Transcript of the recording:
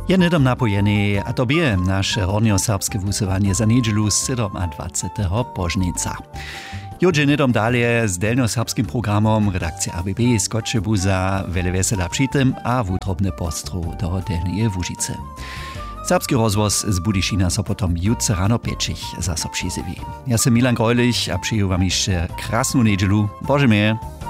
Je nedom napojený, a to bie naše hornjoserbske wusywanie za nedźelu 27. požnica. Jodzie nedom dalje z delnjoserbskim programom redakcja ABB z Kotschebuza, wele vesela przy tym, a wutrobny postru do Delneje Łužice. Serbski rozvoz z Budyšina so potom jutce rano pečich zaso přizywi. Ja sam Milan Greulich a přiju vám ještě krásnu nedźelu. Bože mie.